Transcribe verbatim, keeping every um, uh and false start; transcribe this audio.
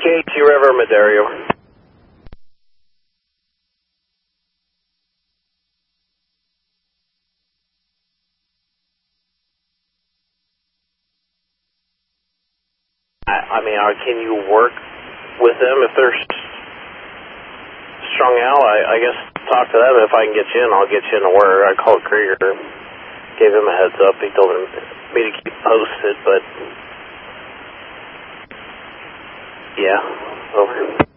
K T River, Madera, over. I, I mean, uh, can you work with them if they're strung out? I, I guess talk to them. If I can get you in, I'll get you in to work. I called Krieger, gave him a heads up. He told me to keep posted, but yeah, over.